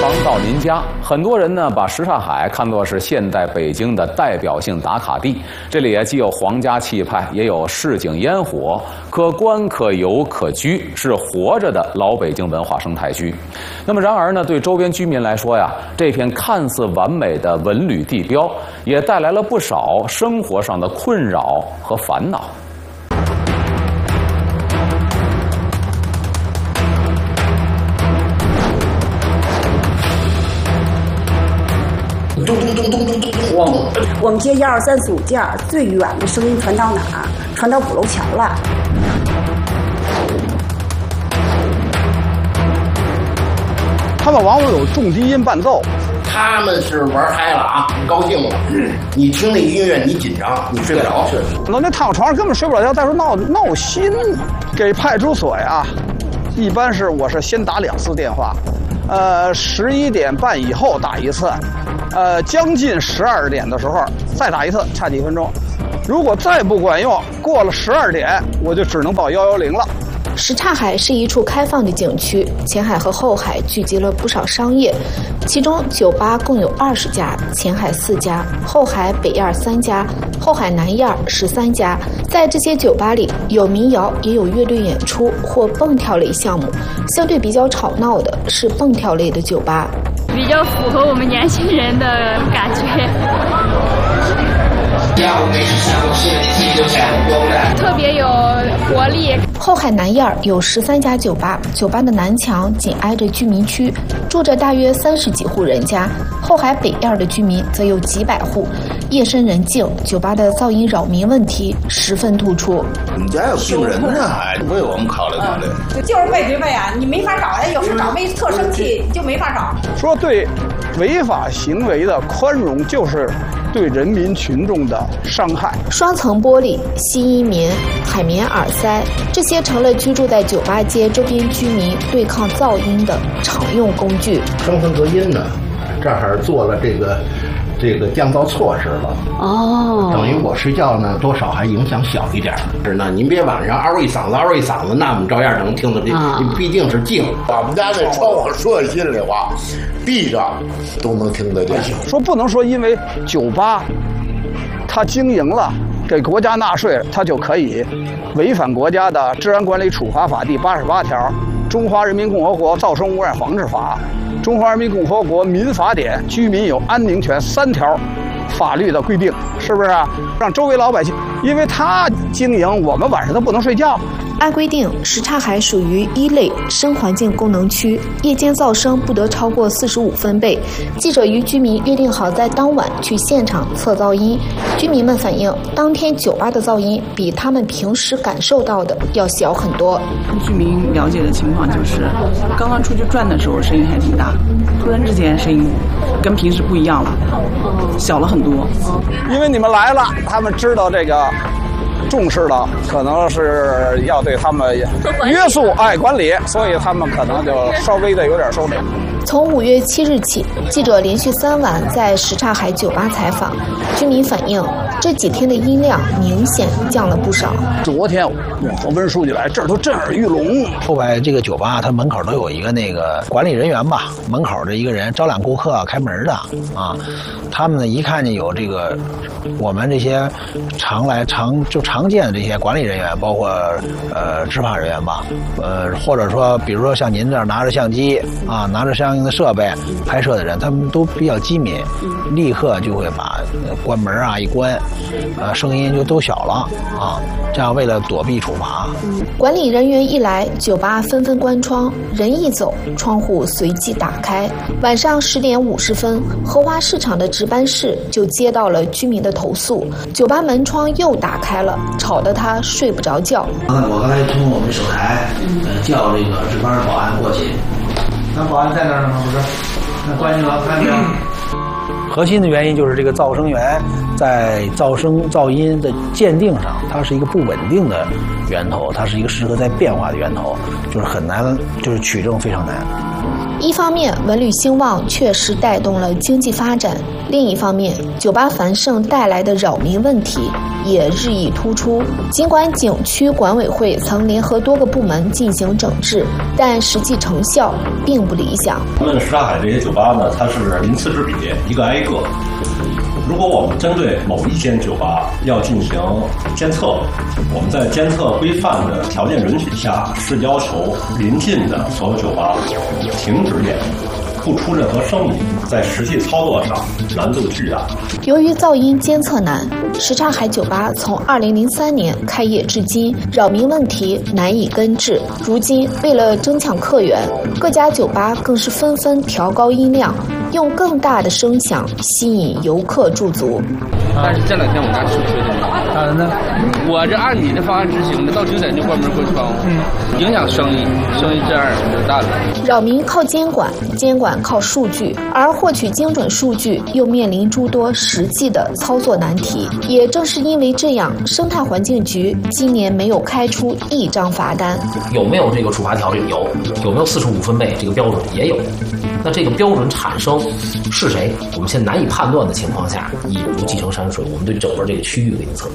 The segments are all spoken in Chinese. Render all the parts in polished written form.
房到您家，很多人呢把什刹海看作是现代北京的代表性打卡地。这里也既有皇家气派，也有市井烟火，可观可游可居，是活着的老北京文化生态区。那么然而呢，对周边居民来说呀，这片看似完美的文旅地标，也带来了不少生活上的困扰和烦恼。 咚咚咚咚咚咚咚！我们接123组件，最远的声音传到哪儿？传到鼓楼桥了。 他们往往有重低音伴奏， 他们是玩嗨了啊，高兴了。你听那音乐，你紧张，你睡不着。 那躺床上根本睡不了觉，再说闹心。给派出所呀，一般我是先打2次电话，11点半以后打一次。将近12点的时候再打一次，差几分钟。如果再不管用，过了12点，我就只能报110了。 什刹海是一处开放的景区，前海和后海聚集了不少商业，其中酒吧共有20家，前海4家，后海北燕3家，后海南燕13家。在这些酒吧里，有民谣，也有乐队演出或蹦跳类项目。相对比较吵闹的是蹦跳类的酒吧， 比较符合我们年轻人的感觉。特别有活力。 后海南燕有13家酒吧，酒吧的南墙紧挨着居民区，住着大约30几户人家。后海北燕的居民则有几百户，夜深人静，酒吧的噪音扰民问题十分突出。 我们家有病人呢，为我们考虑考虑。 就是背对背啊，你没法找呀，有时找没特生气，你就没法找。 说对违法行为的宽容，就是对人民群众的伤害。 双层玻璃、吸音棉、海绵耳塞，这些成了居住在酒吧街周边居民对抗噪音的常用工具。 双层隔音呢，这儿做了这个降噪措施了。 哦， 等于我睡觉呢，多少还影响小一点。是呢，您别晚上嗷一嗓子，那我们照样能听得见。毕竟是静。我们家那窗户说句心里话，闭着都能听得见。 说不能说因为酒吧它经营了，给国家纳税，它就可以违反国家的《治安管理处罚法》第88条、《中华人民共和国噪声污染防治法》、《中华人民共和国民法典》居民有安宁权3条法律的规定，是不是啊？让周围老百姓，因为他经营，我们晚上都不能睡觉。 按规定，什刹海属于1类声环境功能区，夜间噪声不得超过45分贝。记者与居民约定好在当晚去现场测噪音，居民们反映，当天酒吧的噪音比他们平时感受到的要小很多。 居民了解的情况就是，刚刚出去转的时候声音还挺大，突然之间声音跟平时不一样了，小了很多。 因为你们来了，他们知道这个重视的，可能是要对他们约束管理，所以他们可能就稍微的有点收敛。 从5月7日起，记者连续3晚在什刹海酒吧采访，居民反映这几天的音量明显降了不少。 昨天我和温书记来，这儿都震耳欲聋。 后边这个酒吧，它门口都有一个那个管理人员吧，门口的一个人招揽顾客、开门的啊。他们呢一看见有这个我们这些常见的这些管理人员，包括执法人员吧，或者说比如说像您这儿拿着相机啊，拿着相应的设备拍摄的人，他们都比较机敏，立刻就会把关门啊一关，声音就都小了啊，这样为了躲避处罚。 管理人员一来，酒吧纷纷关窗，人一走，窗户随即打开。晚上10点50分，荷花市场的值班室就接到了居民的投诉，酒吧门窗又打开了，吵得他睡不着觉。 我刚才通过我们手台，叫这个值班保安过去。那保安在那儿呢吗？不是，那关系了，看见没有？核心的原因就是这个噪声源在噪音的鉴定上，它是一个不稳定的源头，它是一个适合在变化的源头，就是很难，就是取证非常难。 一方面，文旅兴旺确实带动了经济发展；另一方面，酒吧繁盛带来的扰民问题也日益突出。尽管景区管委会曾联合多个部门进行整治，但实际成效并不理想。 咱们什刹海这些酒吧呢，它是鳞次栉比，一个挨一个。如果我们针对某一间酒吧要进行监测，我们在监测规范的条件允许下，是要求临近的所有酒吧停止演出，不出任何声音，在实际操作上难度巨大。 由于噪音监测难，什刹海酒吧从2003年开业至今，扰民问题难以根治。如今，为了争抢客源，各家酒吧更是纷纷调高音量，用更大的声响吸引游客驻足。 但是这两天我家吃亏的咋的呢？我这按你的方案执行的，到9点就关门关窗户，影响生意这样就大了。 扰民靠监管，监管靠数据，而获取精准数据又面临诸多实际的操作难题。也正是因为这样，生态环境局今年没有开出1张罚单。 有没有这个处罚条例？有没有45分贝这个标准？也有。那这个标准产生是谁？我们现在难以判断的情况下，一如继承山水，我们对整个这个区域的一个测，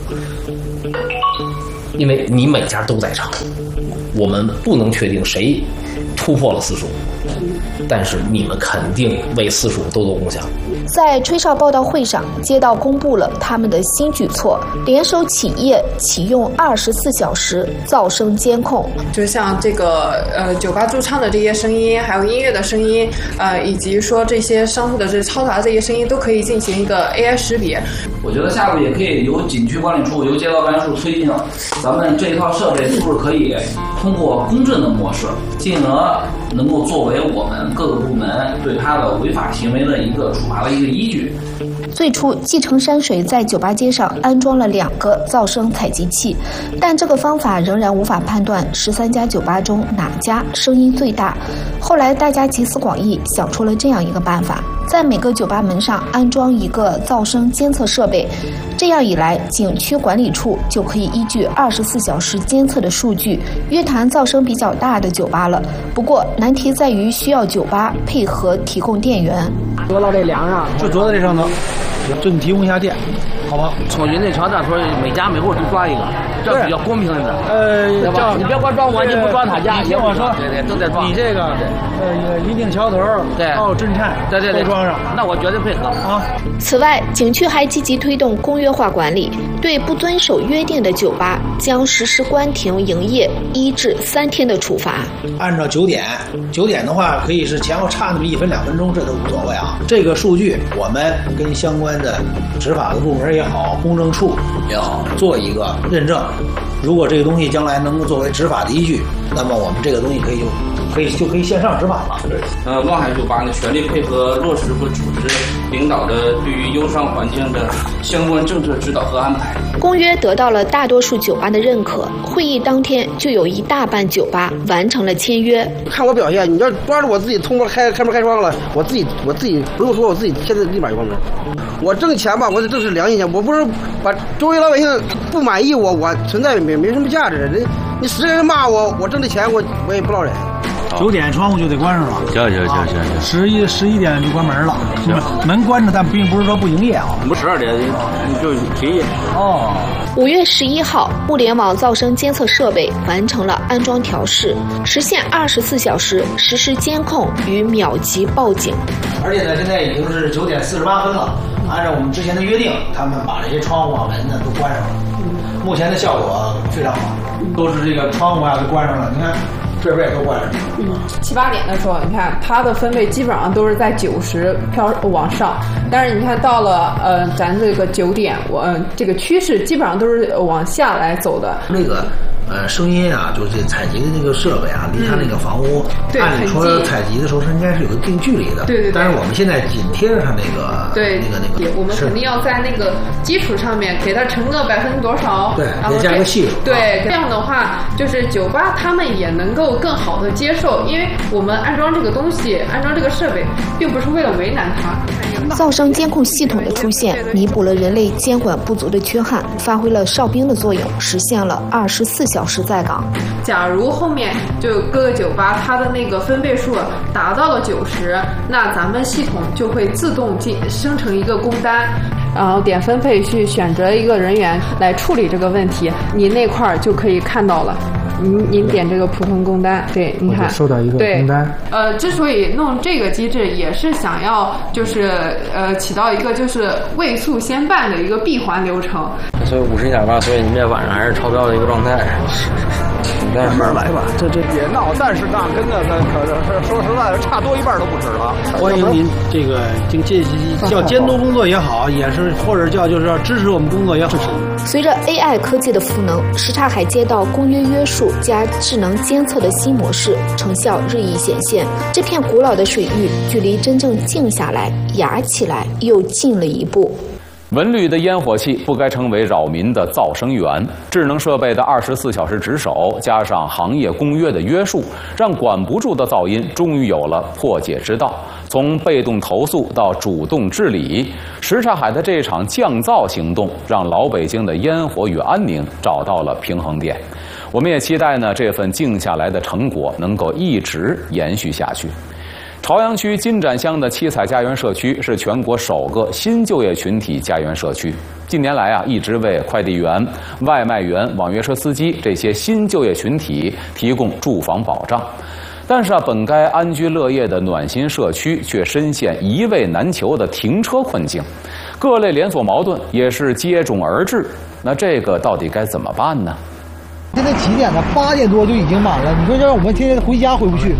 因为你每家都在场，我们不能确定谁突破了45，但是你们肯定为45都做贡献。 在吹哨报道会上，街道公布了他们的新举措，联手企业启用24小时噪声监控。 就像这个酒吧驻唱的这些声音，还有音乐的声音，以及说这些商户的这嘈杂的这些声音，都可以进行一个 AI 识别。 我觉得下步也可以由景区管理处、由街道办事处推进，咱们这一套设备是不是可以通过公证的模式，进而能够作为我们各个部门对他的违法行为的一个处罚的一个依据。 最初，继承山水在酒吧街上安装了2个噪声采集器，但这个方法仍然无法判断13家酒吧中哪家声音最大。后来，大家集思广益，想出了这样一个办法：在每个酒吧门上安装一个噪声监测设备。这样一来，景区管理处就可以依据24小时监测的数据，约谈噪声比较大的酒吧了。不过，难题在于需要酒吧配合提供电源。 坐到这梁上，就坐在这上头，就你提供一下电，好吧？ 从云内桥这说，每家每户都抓一个，这比较公平的。 叫你别光抓我，你不抓他家。 你听我说， 对，都在抓。 你这个一定桥头， 对， 到震颤， 对， 都装上。 那我绝对配合啊。 此外，景区还积极推动公约化管理，对不遵守约定的酒吧将实施关停营业1至3天的处罚。 按照9点的话，可以是前后差那么1分2分钟，这都无所谓啊。这个数据我们跟相关的执法的部门也好，公证处也好，做一个认证。如果这个东西将来能够作为执法的依据，那么我们这个东西就可以线上执法了。 对，望海酒吧呢，全力配合落实和组织领导的对于优商环境的相关政策指导和安排。 公约得到了大多数酒吧的认可，会议当天就有一大半酒吧完成了签约。 看我表现，你要抓着我自己通过开门开窗了，我自己不用说，我自己现在立马就关门。我挣钱吧，我这是良心钱，我不是把周围老百姓不满意我存在没什么价值。你10个人骂我挣的钱我也不落忍。 9点窗户就得关上了， 行 11点就关门了，门关着，但并不是说不营业啊。 我们12点就停业。 哦。 5月11号，物联网噪声监测设备完成了安装调试，实现24小时实时监控与秒级报警。 而且呢，现在已经是9点48分了，按照我们之前的约定，他们把这些窗户门呢都关上了。目前的效果非常好，都是这个窗户都关上了，你看。这边也都关上。 7、8点的时候，你看它的分贝基本上都是在90往上，但是你看到了咱这个9点，这个趋势基本上都是往下来走的。 那个声音啊，就是这采集的那个设备啊，离它那个房屋，按理说采集的时候是应该是有一定距离的。 对。 但是我们现在紧贴着它那个， 对， 那个， 我们肯定要在那个基础上面给它乘个%多少， 对， 然后加个系数。 对，这样的话，就是酒吧他们也能够更好的接受，因为我们安装这个东西，安装这个设备，并不是为了为难他。 噪声监控系统的出现，弥补了人类监管不足的缺憾，发挥了哨兵的作用，实现了24小时在岗。 假如后面就各个酒吧它的那个分贝数达到了90，那咱们系统就会自动生成一个工单，然后点分配去选择一个人员来处理这个问题，你那块儿就可以看到了。您点这个普通工单，对，你看收到一个工单。 之所以弄这个机制，也是想要就是起到一个就是未速先办的一个闭环流程。 所以50点吧，所以你们这晚上还是超标的一个状态。 慢慢来吧，这别闹，但是那跟那可是说实在的，差多一半都不止了。 欢迎您这个叫监督工作也好，也是或者就是要支持我们工作也好。 随着 AI 科技的赋能，什刹海街道公约约束加智能监测的新模式成效日益显现。这片古老的水域距离真正静下来、雅起来又近了一步。 文旅的烟火气不该成为扰民的噪声源，智能设备的24小时值守，加上行业公约的约束，让管不住的噪音终于有了破解之道。从被动投诉到主动治理，什刹海的这场降噪行动，让老北京的烟火与安宁找到了平衡点。我们也期待呢，这份静下来的成果能够一直延续下去。朝阳区金盏乡的七彩家园社区是全国首个新就业群体家园社区。近年来一直为快递员、外卖员、网约车司机这些新就业群体提供住房保障。但是本该安居乐业的暖心社区却深陷一位难求的停车困境，各类连锁矛盾也是接踵而至。那这个到底该怎么办呢？ 现在几点了？8点多就已经满了。你说让我们天天回家回不去。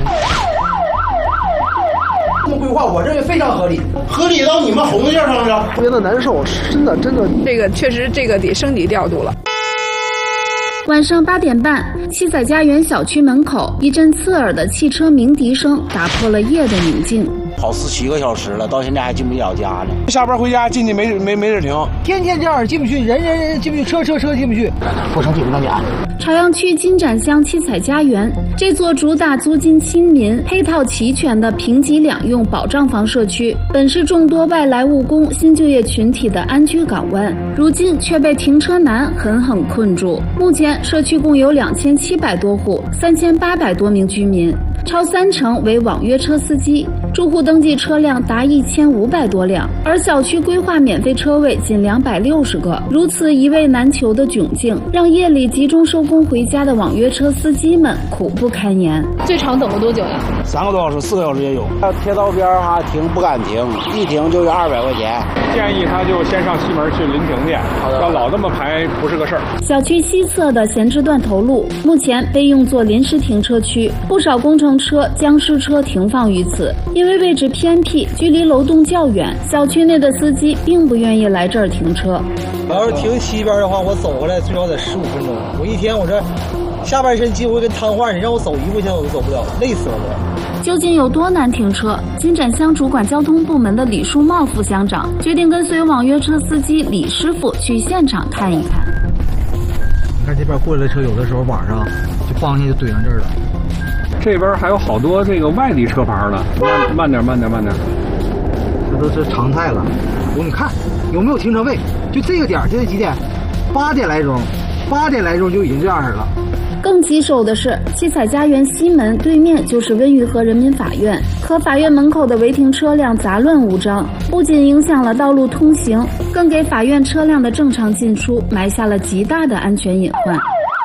这么规划，我认为非常合理， 合理到你们红线上了， 觉得难受，真的， 这个确实得升级调度了。 晚上8点半，七彩家园小区门口一阵刺耳的汽车鸣笛声打破了夜的宁静。 跑17个小时了，到现在还进不了家呢。 下班回家进去没地停，天天这样进不去，人进不去，车进不去， 不成进不了家。 朝阳区金盏乡七彩家园，这座主打租金亲民、配套齐全的平级两用保障房社区，本是众多外来务工新就业群体的安居港湾，如今却被停车难狠狠困住。目前，社区共有2700多户，3800多名居民。超30%为网约车司机，住户登记车辆达1500多辆，而小区规划免费车位仅260个。如此一位难求的窘境，让夜里集中收工回家的网约车司机们苦不堪言。 最长等了多久呀 ？3个多小时、4个小时也有。贴道边停不敢停，一停就要200块钱。 建议他就先上西门去临停去，要老这么排不是个事儿。 小区西侧的闲置断头路，目前被用作临时停车区，不少工程车、僵尸车停放于此。因为位置偏僻，距离楼栋较远，小区内的司机并不愿意来这儿停车。 我要是停西边的话，我走过来最少得15分钟。我一天我这下半身几乎跟瘫痪，你让我走1步线我都走不了，累死了我。 究竟有多难停车？金盏乡主管交通部门的李树茂副乡长决定跟随网约车司机李师傅去现场看一看。 你看这边过来的车，有的时候晚上就方向就怼上这儿了。 这边还有好多这个外地车牌了，慢点。 这都是常态了。你看有没有停车位？就这个点，现在几点？8点来钟就已经这样式了。 更棘手的是，七彩家园西门对面就是温榆河人民法院，可法院门口的违停车辆杂乱无章，不仅影响了道路通行，更给法院车辆的正常进出埋下了极大的安全隐患。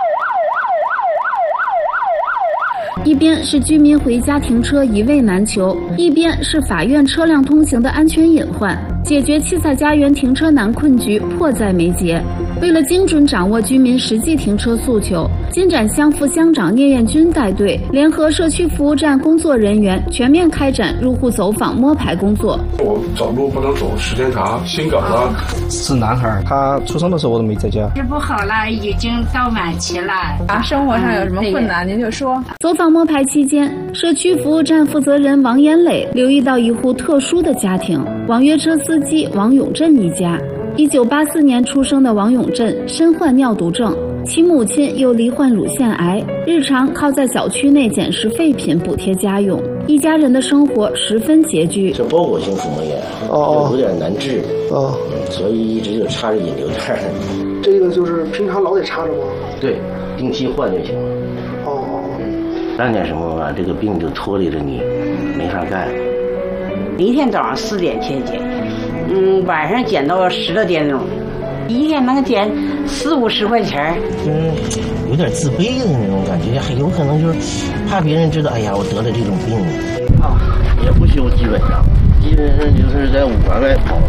一边是居民回家停车一位难求，一边是法院车辆通行的安全隐患。解决七彩家园停车难困局迫在眉睫。为了精准掌握居民实际停车诉求，金盏乡副乡长聂艳军带队，联合社区服务站工作人员，全面开展入户走访摸排工作。 我走路不能走时间长，心梗了。 是男孩，他出生的时候我都没在家。 治不好了，已经到晚期了。 生活上有什么困难您就说。 走访摸排期间，社区服务站负责人王延磊留意到一户特殊的家庭——网约车司机王永振一家。 1984年出生的王永振身患尿毒症，其母亲又罹患乳腺癌，日常靠在小区内捡拾废品补贴家用，一家人的生活十分拮据。 这包裹性腹膜炎，有点难治，所以一直就插着引流带。 这个就是平常老得插着吗？ 对，定期换就行。干点什么吧，这个病就脱离了你，没法干。 一天早上4点去捡，晚上捡到10多点钟，一天能捡40-50块钱。 有点自卑的那种感觉，还有可能就是怕别人知道，哎呀，我得了这种病也不休，基本上就是在5环外跑。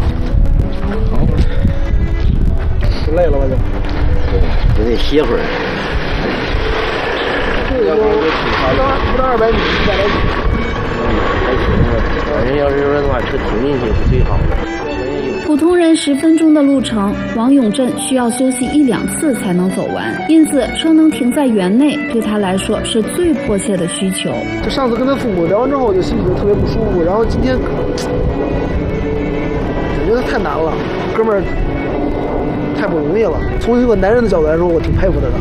累了吧就？ 对，也得歇会儿。 这个不到200米100来米。 还行，反正要是说把车停进去是最好的。 普通人10分钟的路程，王永振需要休息1-2次才能走完，因此车能停在园内对他来说是最迫切的需求。 就上次跟他父母聊完之后，我就心里就特别不舒服，然后今天我觉得太难了，哥们儿太不容易了。从一个男人的角度来说，我挺佩服他的。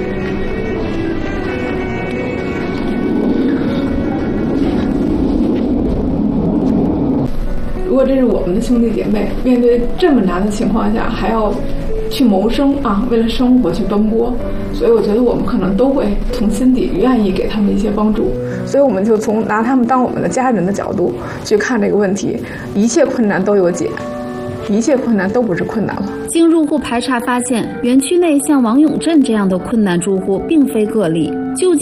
如果这是我们的兄弟姐妹，面对这么难的情况下，还要去谋生啊，为了生活去奔波，所以我觉得我们可能都会从心底愿意给他们一些帮助。所以我们就从拿他们当我们的家人的角度去看这个问题，一切困难都有解，一切困难都不是困难了。 经入户排查发现，园区内像王永振这样的困难住户并非个例。